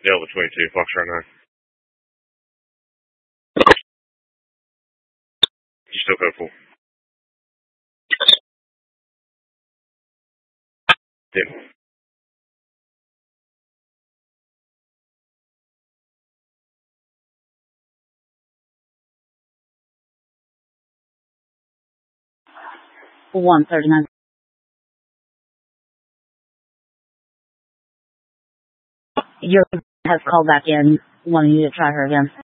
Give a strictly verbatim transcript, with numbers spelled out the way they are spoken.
Delta twenty-two, Foxtrot nine. You still code full. Dim. one thirty-nine. Your has called back in, wanting you to try her again.